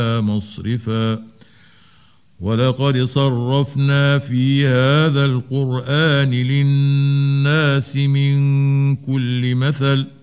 مصرفا ولقد صرفنا في هذا القرآن للناس من كل مثل